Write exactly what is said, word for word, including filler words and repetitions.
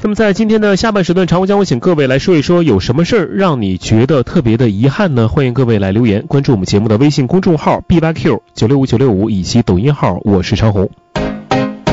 那么在今天的下半时段，常务将会请各位来说一说有什么事儿让你觉得特别的遗憾呢？欢迎各位来留言，关注我们节目的微信公众号 B Y Q 九六五九六五以及抖音号我是长红。